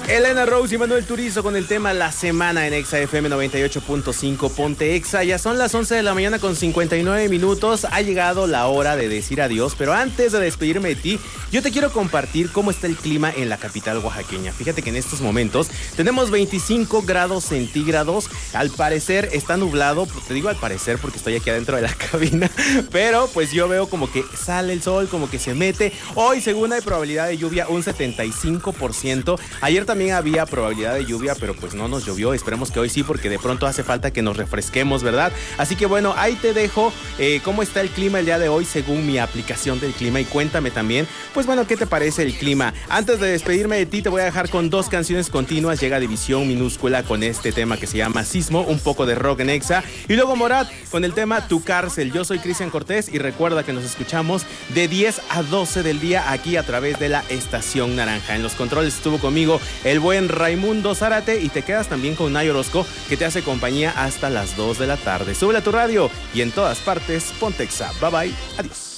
Elena Rose y Manuel Turizo con el tema La Semana en Exa FM 98.5 Ponte Exa. Ya son las 11 de la mañana con 59 minutos. Ha llegado la hora de decir adiós, pero antes de despedirme de ti, yo te quiero compartir cómo está el clima en la capital oaxaqueña. Fíjate que en estos momentos tenemos 25 grados centígrados. Al parecer está nublado. Te digo al parecer porque estoy aquí adentro de la cabina, pero pues yo veo como que sale el sol, como que se mete. Hoy, según hay probabilidad de lluvia, un 75%. Ayer también había probabilidad de lluvia, pero pues no nos llovió. Esperemos que hoy sí, porque de pronto hace falta que nos refresquemos, ¿verdad? Así que bueno, ahí te dejo cómo está el clima el día de hoy según mi aplicación del clima, y cuéntame también, pues bueno, ¿qué te parece el clima? Antes de despedirme de ti, te voy a dejar con 2 canciones continuas. Llega División Minúscula con este tema que se llama Sismo, un poco de rock en Exa, y luego Morat con el tema Tu Cárcel. Yo soy Cristian Cortés y recuerda que nos escuchamos de 10 a 12 del día aquí a través de la Estación Naranja. En los controles estuvo conmigo el buen Raimundo Zárate, y te quedas también con Nay Orozco, que te hace compañía hasta las 2 de la tarde. Súbele a tu radio y en todas partes ponte Exa. Bye bye, adiós.